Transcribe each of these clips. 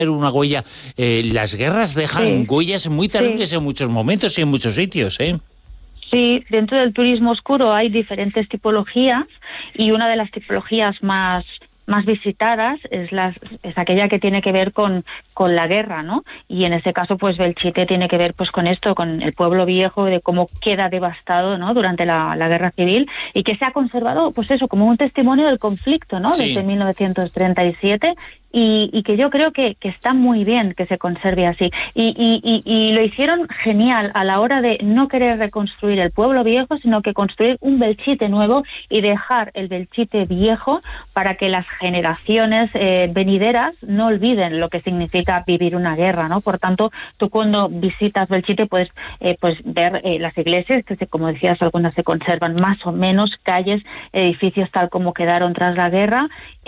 una huella. Las guerras dejan huellas muy terribles en muchos momentos y en muchos sitios, ¿eh? Sí, dentro del turismo oscuro hay diferentes tipologías y una de las tipologías más visitadas es aquella que tiene que ver con la guerra, ¿no? Y en este caso, pues Belchite tiene que ver pues con esto, con el pueblo viejo, de cómo queda devastado, ¿no? Durante la guerra civil, y que se ha conservado, pues eso, como un testimonio del conflicto, ¿no? Sí. Desde 1937. Y que yo creo que está muy bien que se conserve así. Y lo hicieron genial a la hora de no querer reconstruir el pueblo viejo, sino que construir un Belchite nuevo y dejar el Belchite viejo para que las generaciones venideras no olviden lo que significa vivir una guerra, ¿no? Por tanto, tú cuando visitas Belchite puedes pues ver las iglesias, que como decías, algunas se conservan más o menos, calles, edificios tal como quedaron tras la guerra,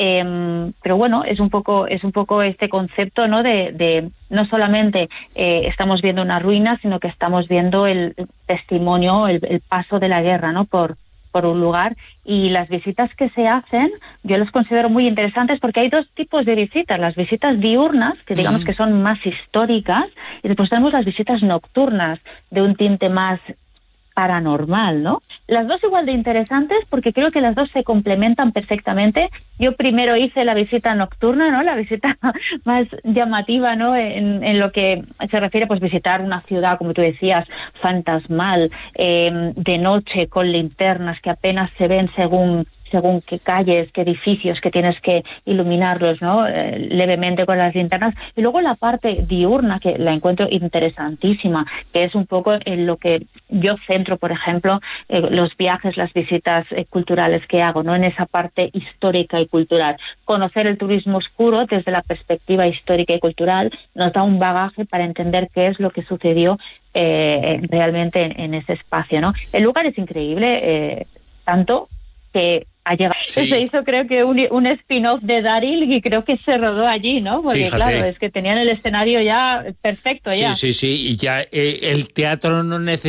pero bueno, es un poco este concepto, ¿no? De no solamente estamos viendo una ruina, sino que estamos viendo el testimonio, el paso de la guerra, ¿no? Por un lugar. Y las visitas que se hacen, yo las considero muy interesantes porque hay dos tipos de visitas: las visitas diurnas, que digamos que son más históricas, y después tenemos las visitas nocturnas, de un tinte más paranormal, ¿no? Las dos igual de interesantes porque creo que las dos se complementan perfectamente. Yo primero hice la visita nocturna, ¿no? La visita más llamativa, ¿no? En lo que se refiere, pues visitar una ciudad, como tú decías, fantasmal, de noche, con linternas que apenas se ven según qué calles, qué edificios, que tienes que iluminarlos, ¿no? Levemente con las linternas. Y luego la parte diurna, que la encuentro interesantísima, que es un poco en lo que yo centro, por ejemplo, los viajes, las visitas culturales que hago, ¿no? En esa parte histórica y cultural. Conocer el turismo oscuro desde la perspectiva histórica y cultural nos da un bagaje para entender qué es lo que sucedió realmente en ese espacio, ¿no? El lugar es increíble, tanto que ha llegado. Sí. Se hizo, creo que un spin-off de Daryl, y creo que se rodó allí, ¿no? Porque Fíjate. claro, es que tenían el escenario ya perfecto ya. Sí, y ya el teatro no necesita